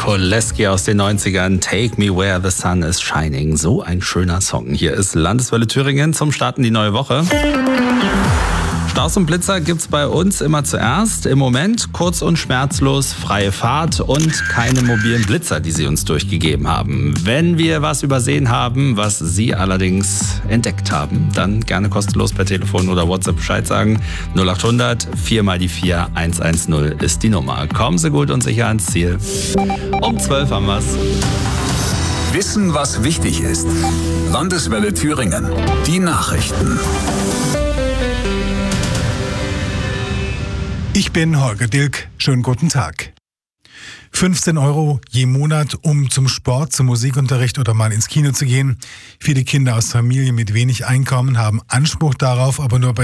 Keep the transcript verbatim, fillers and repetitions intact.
Koleski aus den neunzigern, Take Me Where the Sun is Shining. So ein schöner Song. Hier ist Landeswelle Thüringen zum Starten die neue Woche. Staus und Blitzer gibt's bei uns immer zuerst. Im Moment kurz und schmerzlos freie Fahrt und keine mobilen Blitzer, die Sie uns durchgegeben haben. Wenn wir was übersehen haben, was Sie allerdings entdeckt haben, dann gerne kostenlos per Telefon oder WhatsApp Bescheid sagen. null acht hundert vier mal die vier eins eins null ist die Nummer. Kommen Sie gut und sicher ans Ziel. Um zwölf haben wir's. Wissen, was wichtig ist. Landeswelle Thüringen. Die Nachrichten. Ich bin Holger Dilk. Schönen guten Tag. fünfzehn Euro je Monat, um zum Sport, zum Musikunterricht oder mal ins Kino zu gehen. Viele Kinder aus Familien mit wenig Einkommen haben Anspruch darauf, aber nur bei